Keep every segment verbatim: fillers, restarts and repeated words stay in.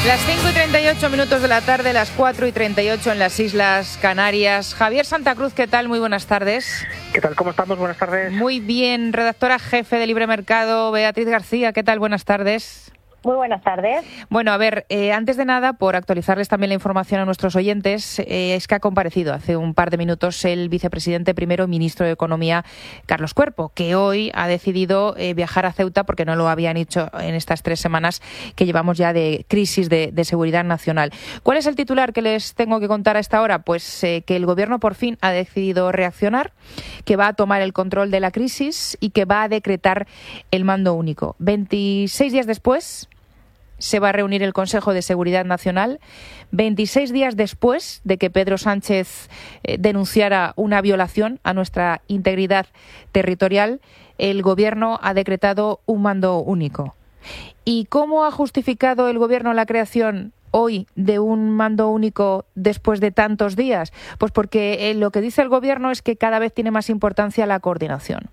Las cinco y treinta y ocho minutos de la tarde, las cuatro y treinta y ocho en las Islas Canarias. Javier Santa Cruz, ¿qué tal? Muy buenas tardes. ¿Qué tal? ¿Cómo estamos? Buenas tardes. Muy bien. Redactora jefe de Libre Mercado, Beatriz García, ¿qué tal? Buenas tardes. Muy buenas tardes. Bueno, a ver, eh, antes de nada, por actualizarles también la información a nuestros oyentes, eh, es que ha comparecido hace un par de minutos el vicepresidente primero ministro de Economía, Carlos Cuerpo, que hoy ha decidido eh, viajar a Ceuta porque no lo habían hecho en estas tres semanas que llevamos ya de crisis de, de seguridad nacional. ¿Cuál es el titular que les tengo que contar a esta hora? Pues eh, que el Gobierno por fin ha decidido reaccionar, que va a tomar el control de la crisis y que va a decretar el mando único. veintiséis días después se va a reunir el Consejo de Seguridad Nacional, veintiséis días después de que Pedro Sánchez eh, denunciara una violación a nuestra integridad territorial. El Gobierno ha decretado un mando único. ¿Y cómo ha justificado el Gobierno la creación hoy de un mando único después de tantos días? Pues porque eh, lo que dice el Gobierno es que cada vez tiene más importancia la coordinación.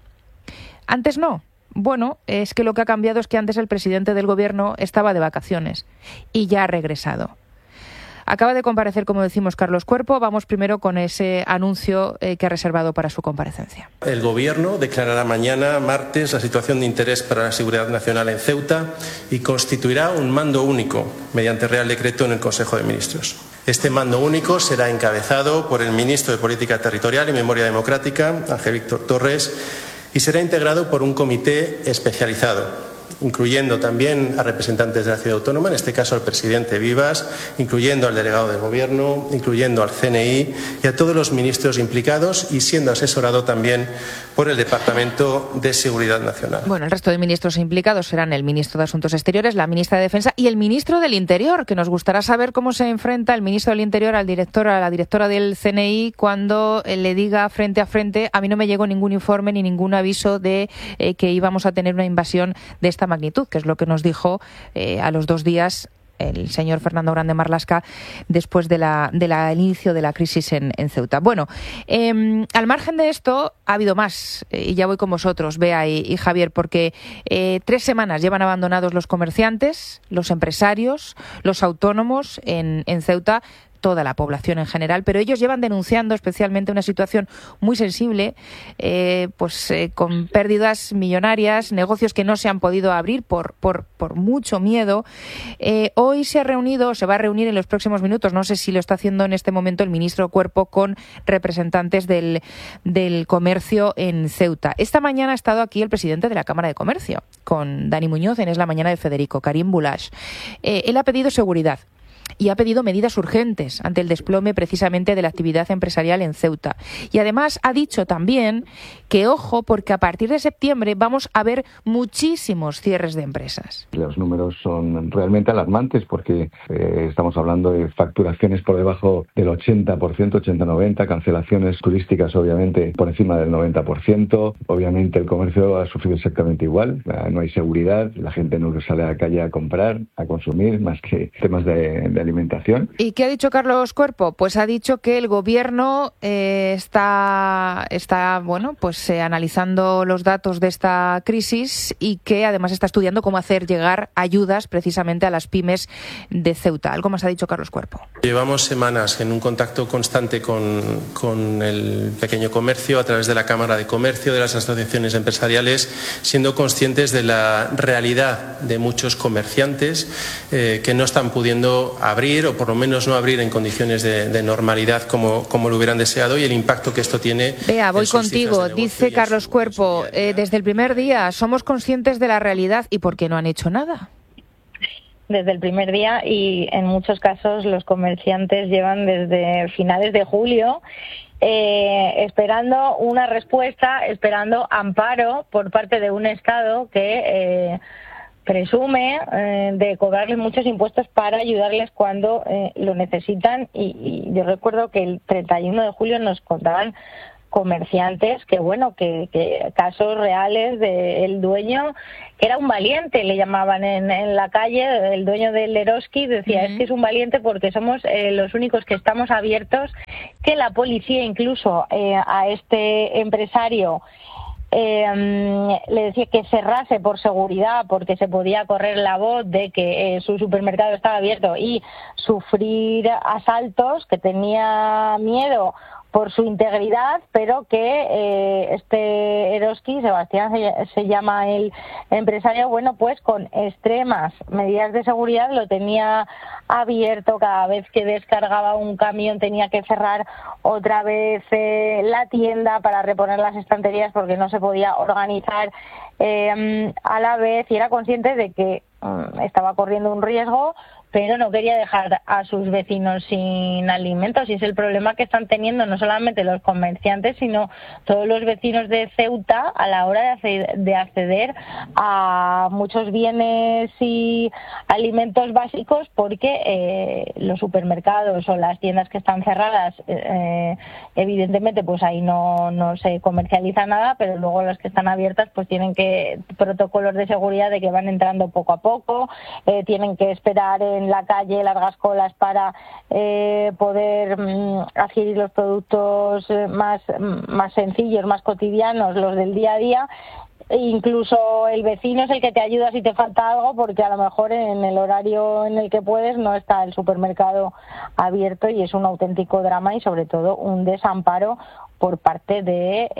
Antes no. Bueno, es que lo que ha cambiado es que antes el presidente del Gobierno estaba de vacaciones y ya ha regresado. Acaba de comparecer, como decimos, Carlos Cuerpo. Vamos primero con ese anuncio eh, que ha reservado para su comparecencia. El Gobierno declarará mañana, martes, la situación de interés para la seguridad nacional en Ceuta y constituirá un mando único mediante Real Decreto en el Consejo de Ministros. Este mando único será encabezado por el ministro de Política Territorial y Memoria Democrática, Ángel Víctor Torres, y será integrado por un comité especializado, incluyendo también a representantes de la ciudad autónoma, en este caso al presidente Vivas, incluyendo al delegado del Gobierno, incluyendo al C N I y a todos los ministros implicados, y siendo asesorado también por el Departamento de Seguridad Nacional. Bueno, el resto de ministros implicados serán el ministro de Asuntos Exteriores, la ministra de Defensa y el ministro del Interior, que nos gustará saber cómo se enfrenta el ministro del Interior al director, a la directora del C N I cuando le diga frente a frente: a mí no me llegó ningún informe ni ningún aviso de eh, que íbamos a tener una invasión de esta magnitud, que es lo que nos dijo eh, a los dos días el señor Fernando Grande Marlaska después de la, de la, el inicio de la crisis en, en Ceuta. Bueno, eh, al margen de esto ha habido más, eh, y ya voy con vosotros, Bea y, y Javier, porque eh, tres semanas llevan abandonados los comerciantes, los empresarios, los autónomos en, en Ceuta, toda la población en general, pero ellos llevan denunciando especialmente una situación muy sensible, eh, pues eh, con pérdidas millonarias, negocios que no se han podido abrir por, por, por mucho miedo. Eh, hoy se ha reunido, se va a reunir en los próximos minutos, no sé si lo está haciendo en este momento el ministro Cuerpo, con representantes del, del comercio en Ceuta. Esta mañana ha estado aquí el presidente de la Cámara de Comercio, con Dani Muñoz, en Es la Mañana de Federico, Karim Bulash. Eh, él ha pedido seguridad y ha pedido medidas urgentes ante el desplome precisamente de la actividad empresarial en Ceuta. Y además ha dicho también que ojo, porque a partir de septiembre vamos a ver muchísimos cierres de empresas. Los números son realmente alarmantes porque eh, estamos hablando de facturaciones por debajo del ochenta por ciento, ochenta noventa, cancelaciones turísticas obviamente por encima del noventa por ciento. Obviamente el comercio ha sufrido exactamente igual, no hay seguridad, la gente no sale a la calle a comprar, a consumir, más que temas de, de alimentación. ¿Y qué ha dicho Carlos Cuerpo? Pues ha dicho que el Gobierno eh, está, está bueno, pues eh, analizando los datos de esta crisis y que además está estudiando cómo hacer llegar ayudas precisamente a las pymes de Ceuta. Algo más ha dicho Carlos Cuerpo. Llevamos semanas en un contacto constante con, con el pequeño comercio a través de la Cámara de Comercio, de las asociaciones empresariales, siendo conscientes de la realidad de muchos comerciantes eh, que no están pudiendo abrir, o por lo menos no abrir en condiciones de, de normalidad como, como lo hubieran deseado, y el impacto que esto tiene. Vea, voy contigo. Dice Carlos Cuerpo, eh, desde el primer día somos conscientes de la realidad. ¿Y por qué no han hecho nada? Desde el primer día, y en muchos casos los comerciantes llevan desde finales de julio eh, esperando una respuesta, esperando amparo por parte de un Estado que eh, presume eh, de cobrarles muchos impuestos para ayudarles cuando eh, lo necesitan. Y, y yo recuerdo que el treinta y uno de julio nos contaban comerciantes que, bueno, que, que casos reales del dueño, que era un valiente, le llamaban en, en la calle, el dueño del Eroski decía, uh-huh. es que es un valiente porque somos eh, los únicos que estamos abiertos, que la policía incluso eh, a este empresario Eh, le decía que cerrase por seguridad, porque se podía correr la voz de que eh, su supermercado estaba abierto y sufrir asaltos, que tenía miedo por su integridad, pero que eh, este Eroski, Sebastián se, se llama el empresario, bueno, pues con extremas medidas de seguridad lo tenía abierto. Cada vez que descargaba un camión tenía que cerrar otra vez eh, la tienda para reponer las estanterías porque no se podía organizar eh, a la vez, y era consciente de que um, estaba corriendo un riesgo, pero no quería dejar a sus vecinos sin alimentos, y es el problema que están teniendo no solamente los comerciantes, sino todos los vecinos de Ceuta a la hora de acceder a muchos bienes y alimentos básicos, porque eh, los supermercados o las tiendas que están cerradas, eh, evidentemente pues ahí no, no se comercializa nada, pero luego las que están abiertas pues tienen que protocolos de seguridad de que van entrando poco a poco, eh, tienen que esperar en en la calle largas colas para eh, poder mm, adquirir los productos más, más sencillos, más cotidianos, los del día a día. E incluso el vecino es el que te ayuda si te falta algo, porque a lo mejor en el horario en el que puedes no está el supermercado abierto, y es un auténtico drama y sobre todo un desamparo por parte de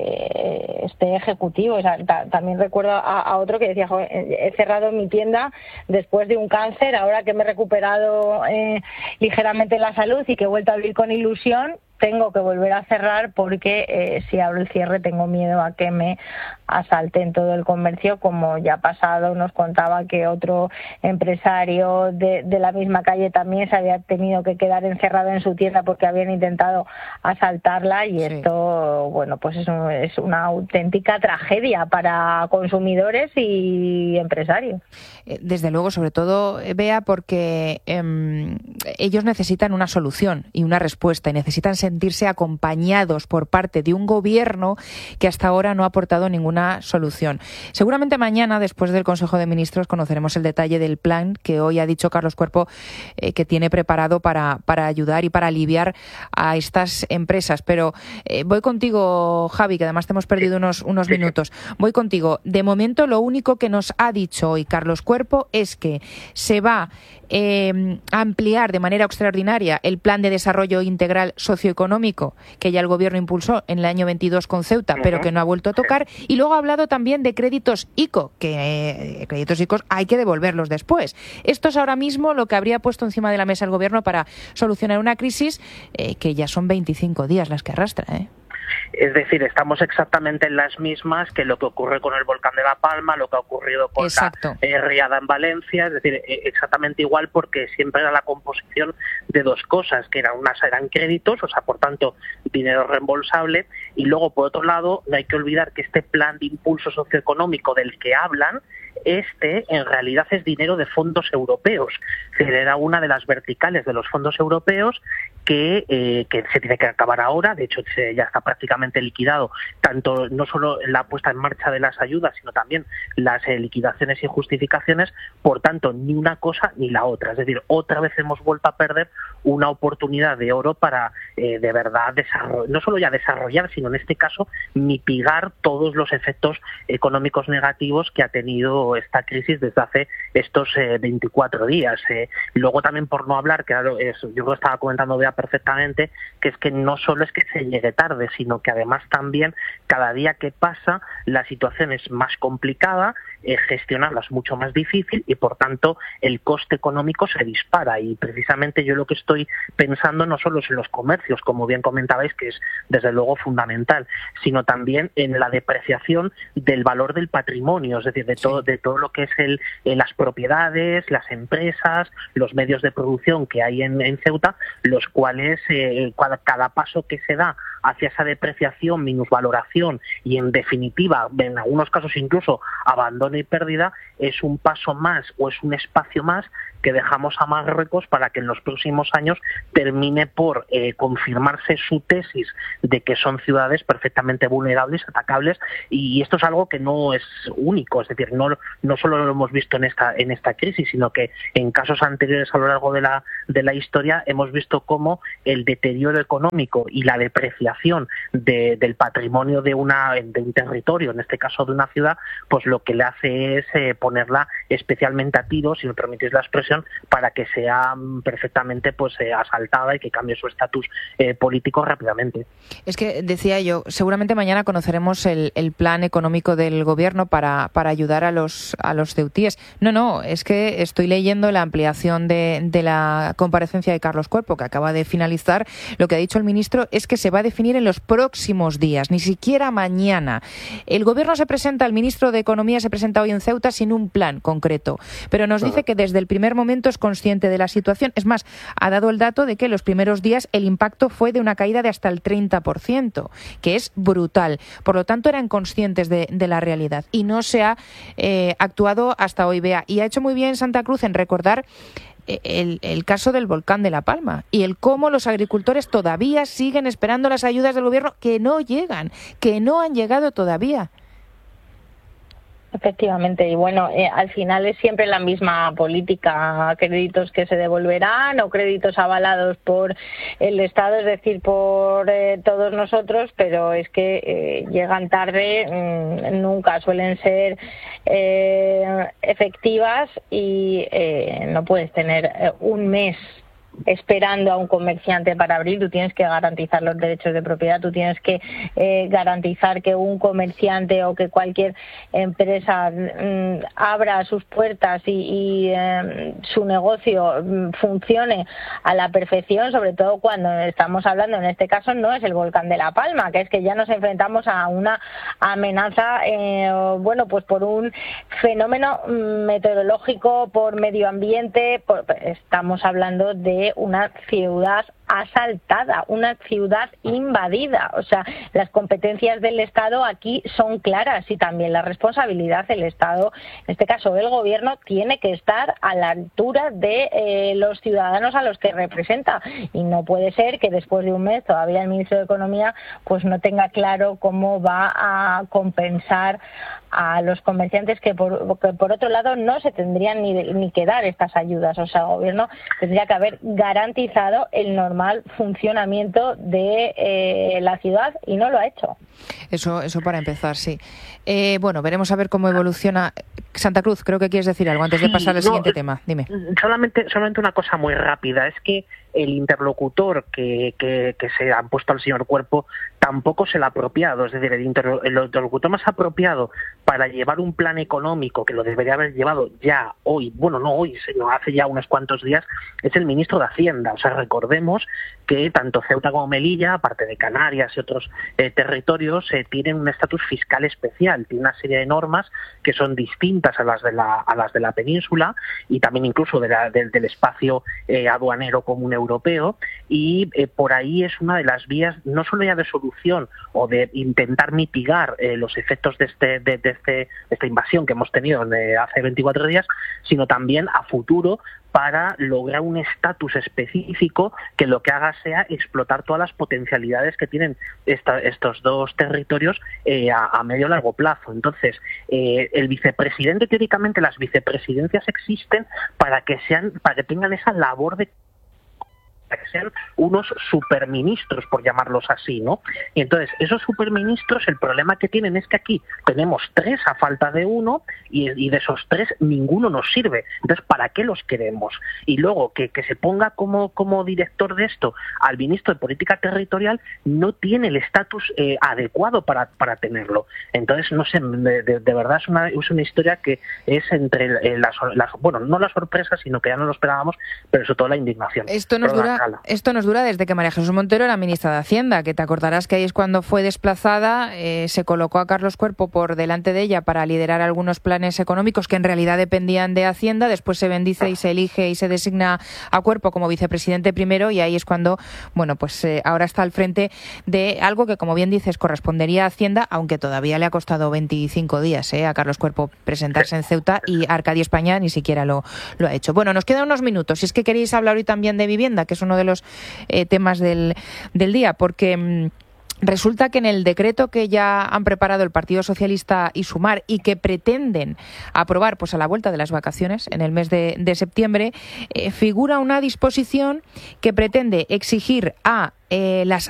eh, este ejecutivo. O sea, ta, también recuerdo a, a otro que decía, joder, he cerrado mi tienda después de un cáncer, ahora que me he recuperado eh, ligeramente la salud y que he vuelto a vivir con ilusión, tengo que volver a cerrar porque eh, si abro el cierre tengo miedo a que me asalten todo el comercio, como ya ha pasado. Nos contaba que otro empresario de, de la misma calle también se había tenido que quedar encerrado en su tienda porque habían intentado asaltarla, y sí. Esto, bueno, pues es, un, es una auténtica tragedia para consumidores y empresarios. Desde luego, sobre todo, Bea, porque eh, ellos necesitan una solución y una respuesta, y necesitan sentirse acompañados por parte de un gobierno que hasta ahora no ha aportado ninguna solución. Seguramente mañana, después del Consejo de Ministros, conoceremos el detalle del plan que hoy ha dicho Carlos Cuerpo eh, que tiene preparado para, para ayudar y para aliviar a estas empresas. Pero eh, voy contigo, Javi, que además te hemos perdido unos, unos minutos. Voy contigo. De momento, lo único que nos ha dicho hoy Carlos Cuerpo es que se va eh, a ampliar de manera extraordinaria el plan de desarrollo integral socioeconómico que ya el gobierno impulsó en el año veintidós con Ceuta, pero que no ha vuelto a tocar. Y luego ha hablado también de créditos ICO, que eh, créditos ICO hay que devolverlos después. Esto es ahora mismo lo que habría puesto encima de la mesa el gobierno para solucionar una crisis eh, que ya son veinticinco días las que arrastra, ¿eh? Es decir, estamos exactamente en las mismas que lo que ocurre con el volcán de La Palma, lo que ha ocurrido con Exacto. la eh, riada en Valencia, es decir, eh, exactamente igual, porque siempre era la composición de dos cosas, que eran unas eran créditos, o sea, por tanto, dinero reembolsable, y luego, por otro lado, no hay que olvidar que este plan de impulso socioeconómico del que hablan, este en realidad es dinero de fondos europeos. Se era una de las verticales de los fondos europeos que, eh, que se tiene que acabar ahora. De hecho, se, ya está prácticamente liquidado, tanto no solo la puesta en marcha de las ayudas, sino también las eh, liquidaciones y justificaciones. Por tanto, ni una cosa ni la otra. Es decir, otra vez hemos vuelto a perder una oportunidad de oro para eh, de verdad desarrollar, no solo ya desarrollar, sino en este caso mitigar todos los efectos económicos negativos que ha tenido esta crisis desde hace estos eh, veinticuatro días. Eh. Luego también, por no hablar, claro, es, yo creo que estaba comentando Bea perfectamente, que es que no solo es que se llegue tarde, sino que además también cada día que pasa la situación es más complicada, eh, gestionarla es mucho más difícil y por tanto el coste económico se dispara. Y precisamente yo lo que estoy pensando no solo es en los comercios, como bien comentabais, que es desde luego fundamental, sino también en la depreciación del valor del patrimonio, es decir, de todo, de todo lo que es el, eh, las propiedades, las empresas, los medios de producción que hay en, en Ceuta, los cuales eh, cada, cada paso que se da hacia esa depreciación, minusvaloración y en definitiva, en algunos casos incluso abandono y pérdida, es un paso más o es un espacio más que dejamos a Marruecos para que en los próximos años termine por eh, confirmarse su tesis de que son ciudades perfectamente vulnerables, atacables, y esto es algo que no es único, es decir, no, no solo lo hemos visto en esta en esta crisis, sino que en casos anteriores a lo largo de la de la historia hemos visto cómo el deterioro económico y la depreciación expropiación de, del patrimonio de, una, de un territorio, en este caso de una ciudad, pues lo que le hace es eh, ponerla especialmente a tiro, si me permitís la expresión, para que sea perfectamente pues eh, asaltada y que cambie su estatus eh, político rápidamente. Es que decía yo, seguramente mañana conoceremos el, el plan económico del gobierno para, para ayudar a los a los ceutíes. No, no, es que estoy leyendo la ampliación de, de la comparecencia de Carlos Cuerpo, que acaba de finalizar. Lo que ha dicho el ministro es que se va a definir en los próximos días, ni siquiera mañana. El gobierno se presenta, el ministro de Economía se presenta hoy en Ceuta sin un plan concreto, pero nos dice que desde el primer momento es consciente de la situación. Es más, ha dado el dato de que los primeros días el impacto fue de una caída de hasta el treinta por ciento, que es brutal. Por lo tanto, eran conscientes de, de la realidad y no se ha eh, actuado hasta hoy. Vea, y ha hecho muy bien Santa Cruz en recordar El, el caso del volcán de La Palma y el cómo los agricultores todavía siguen esperando las ayudas del gobierno que no llegan, que no han llegado todavía. Efectivamente, y bueno, eh, al final es siempre la misma política, créditos que se devolverán o créditos avalados por el Estado, es decir, por eh, todos nosotros, pero es que eh, llegan tarde, mmm, nunca suelen ser eh, efectivas y eh, no puedes tener eh, un mes esperando a un comerciante para abrir. Tú tienes que garantizar los derechos de propiedad, tú tienes que eh, garantizar que un comerciante o que cualquier empresa mm, abra sus puertas y, y eh, su negocio mm, funcione a la perfección, sobre todo cuando estamos hablando, en este caso no es el volcán de La Palma, que es que ya nos enfrentamos a una amenaza, eh, bueno, pues por un fenómeno meteorológico, por medio ambiente, por, estamos hablando de una ciudad asaltada, una ciudad invadida. O sea, las competencias del Estado aquí son claras y también la responsabilidad del Estado, en este caso el gobierno, tiene que estar a la altura de eh, los ciudadanos a los que representa. Y no puede ser que después de un mes todavía el ministro de Economía pues no tenga claro cómo va a compensar a los comerciantes que por, que por otro lado no se tendrían ni, ni que dar estas ayudas. O sea, el gobierno tendría que haber garantizado el normal funcionamiento de eh, la ciudad y no lo ha hecho. Eso, eso para empezar, sí. Eh, bueno, veremos a ver cómo evoluciona. Santa Cruz, creo que quieres decir algo antes sí, de pasar al no, siguiente tema. Dime. Solamente, solamente una cosa muy rápida. Es que el interlocutor que, que, que se ha puesto al señor Cuerpo tampoco se lo ha apropiado. Es decir, el, inter, el interlocutor más apropiado para llevar un plan económico que lo debería haber llevado ya hoy, bueno, no hoy, sino hace ya unos cuantos días, es el ministro de Hacienda. O sea, recordemos que tanto Ceuta como Melilla, aparte de Canarias y otros eh, territorios, eh, tienen un estatus fiscal especial, tienen una serie de normas que son distintas a las de la, a las de la península y también incluso de la, de, del espacio eh, aduanero común europeo, y eh, por ahí es una de las vías no solo ya de solución o de intentar mitigar eh, los efectos de, este, de, de, este, de esta invasión que hemos tenido eh, hace veinticuatro días, sino también a futuro para lograr un estatus específico que lo que haga sea explotar todas las potencialidades que tienen esta, estos dos territorios eh, a, a medio y largo plazo. Entonces, eh, el vicepresidente, teóricamente las vicepresidencias existen para que sean, para que tengan esa labor de que sean unos superministros, por llamarlos así, ¿no? Y entonces, esos superministros, el problema que tienen es que aquí tenemos tres a falta de uno y, y de esos tres ninguno nos sirve. Entonces, ¿para qué los queremos? Y luego, que, que se ponga como, como director de esto al ministro de Política Territorial no tiene el estatus eh, adecuado para, para tenerlo. Entonces, no sé, de, de, de verdad es una, es una historia que es entre eh, las, las, bueno, no la sorpresa, sino que ya no lo esperábamos, pero sobre todo la indignación. Esto nos dura Esto nos dura desde que María Jesús Montero era ministra de Hacienda, que te acordarás que ahí es cuando fue desplazada, eh, se colocó a Carlos Cuerpo por delante de ella para liderar algunos planes económicos que en realidad dependían de Hacienda, después se bendice y se elige y se designa a Cuerpo como vicepresidente primero y ahí es cuando, bueno, pues eh, ahora está al frente de algo que, como bien dices, correspondería a Hacienda, aunque todavía le ha costado veinticinco días eh, a Carlos Cuerpo presentarse en Ceuta y Arcadia España ni siquiera lo, lo ha hecho. Bueno, nos quedan unos minutos, si es que queréis hablar hoy también de vivienda, que es uno de los eh, temas del, del día, porque mmm, resulta que en el decreto que ya han preparado el Partido Socialista y Sumar y que pretenden aprobar pues a la vuelta de las vacaciones en el mes de, de septiembre, eh, figura una disposición que pretende exigir a eh, las